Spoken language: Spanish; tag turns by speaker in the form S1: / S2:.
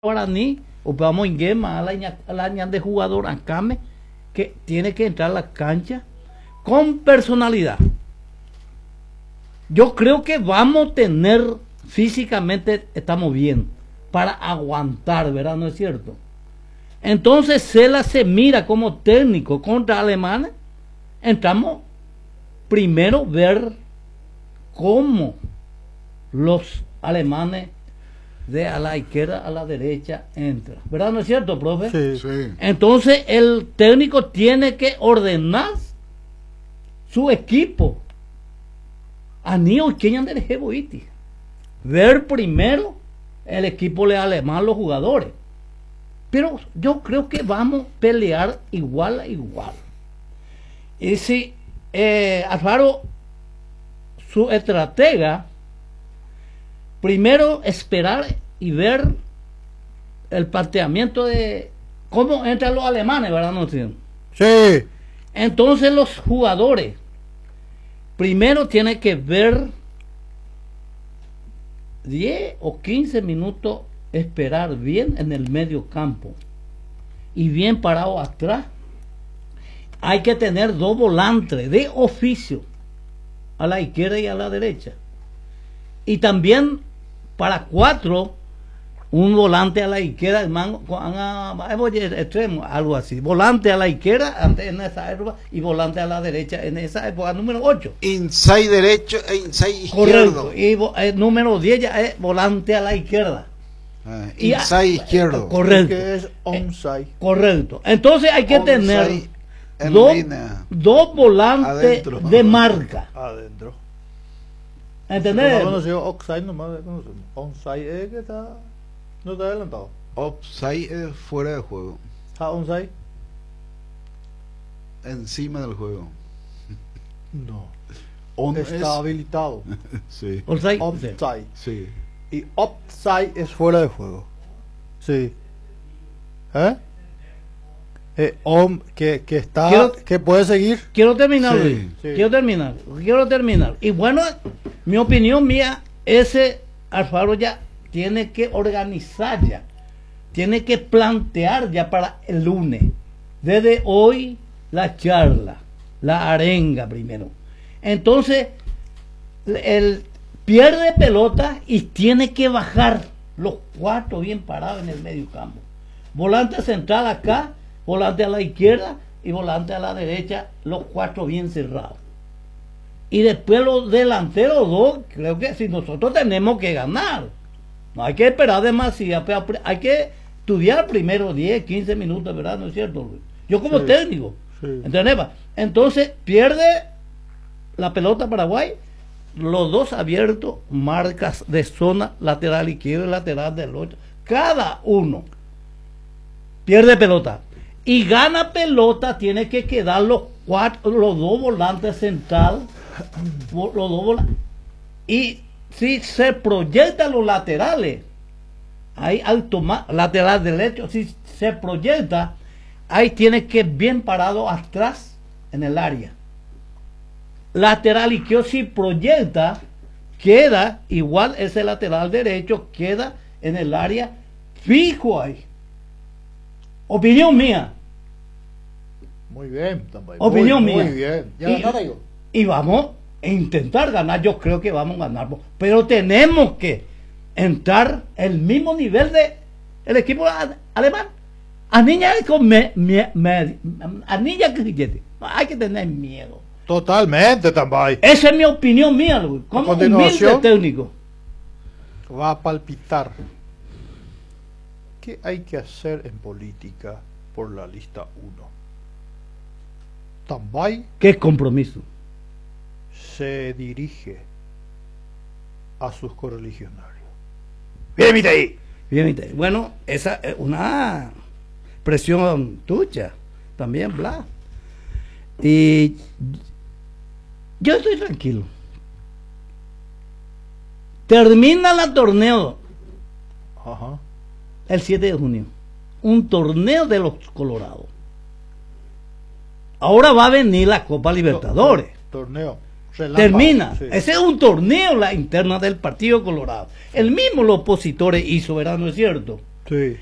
S1: guaraní o vamos en Guema a la de jugador Ancame que tiene que entrar a la cancha con personalidad. Yo creo que vamos a tener físicamente, estamos bien para aguantar, ¿verdad? ¿No es cierto? Entonces Cela se mira como técnico contra alemanes. Entramos primero ver cómo los alemanes de a la izquierda a la derecha entran, ¿verdad? ¿No es cierto, profe?
S2: Sí, sí.
S1: Entonces el técnico tiene que ordenar su equipo a niños que han de Jeboiti. Ver primero el equipo de alemán, los jugadores. Pero yo creo que vamos a pelear igual a igual. Y si Alfaro, su estratega, primero esperar y ver el planteamiento de cómo entran los alemanes, ¿verdad? ¿No?
S2: Sí.
S1: Entonces los jugadores primero tienen que ver 10 o 15 minutos, esperar bien en el medio campo y bien parado atrás. Hay que tener dos volantes de oficio a la izquierda y a la derecha, y también para 4 un volante a la izquierda, hermano, extremo, algo así, volante a la izquierda antes en esa época y volante a la derecha en esa época, número 8
S2: Inside derecho e inside izquierdo.
S1: Correcto. Y número 10 ya es volante a la izquierda.
S2: Inside izquierdo.
S1: Correcto.
S3: Que es onside.
S1: Correcto. Entonces hay que
S2: Onside
S1: tener
S2: en
S1: dos
S2: línea.
S1: volantes
S2: Adentro.
S1: de marca.
S3: Adentro.
S1: ¿Entendés?
S3: No conoció offside nomás. Onside es que está. No está adelantado.
S2: Offside es fuera de juego.
S3: Onside.
S2: Encima del juego.
S3: No.
S2: On
S3: Está
S2: es-
S3: habilitado.
S2: Sí.
S1: Offside.
S3: Offside.
S2: Sí.
S3: Y offside es fuera de juego. Sí. ¿Eh? Que está.
S1: Quiero-
S3: que puede seguir.
S1: Quiero terminar,
S2: Sí,
S1: Luis.
S3: sí.
S1: Quiero terminar. Y bueno, mi opinión mía, ese Alfaro ya tiene que organizar ya. Tiene que plantear ya para el lunes. Desde hoy la charla, la arenga primero. Entonces, él pierde pelota y tiene que bajar los 4 bien parados en el medio campo. Volante central acá, volante a la izquierda y volante a la derecha, los 4 bien cerrados. Y después los delanteros 2, creo que si nosotros tenemos que ganar, no hay que esperar demasiado, pero hay que estudiar primero 10, 15 minutos, ¿verdad? ¿No es cierto, Luis? Yo como
S3: Sí.
S1: técnico,
S3: Sí.
S1: ¿entendés? Entonces pierde la pelota Paraguay, los dos abiertos, marcas de zona lateral izquierdo y lateral del otro, cada uno pierde pelota y gana pelota, tiene que quedar los dos volantes central, los dos volantes, y si se proyectan los laterales, ahí lateral derecho, si se proyecta, ahí tiene que bien parado atrás en el área. Lateral izquierdo, si proyecta, queda igual ese lateral derecho, queda en el área fijo ahí. Opinión mía.
S3: Muy bien. Tambay.
S1: Opinión mía.
S3: Muy bien. ¿Ya
S1: Y-
S3: ganaron?
S1: Y vamos a intentar ganar, yo creo que vamos a ganar, pero tenemos que entrar el mismo nivel de el equipo alemán. A niña con a niña que hay que tener miedo.
S3: Totalmente, Tambay.
S1: Esa es mi opinión mía, Luis, como humilde
S3: continuación.
S1: técnico.
S3: Va a palpitar. ¿Qué hay que hacer en política por la lista 1? Tambay
S1: ¿Qué compromiso?
S3: se dirige a sus correligionarios. Bien, mira ahí.
S1: Bien, bueno, esa es una presión tuya también, bla. Y yo estoy tranquilo. Termina el torneo
S3: Ajá.
S1: el 7 de junio. Un torneo de los Colorados. Ahora va a venir la Copa Libertadores.
S3: Torneo. Relámpago,
S1: Termina.
S3: sí.
S1: Ese es un torneo, la interna del Partido Colorado. El mismo los opositores hizo, ¿verdad? ¿No es cierto?
S3: Sí.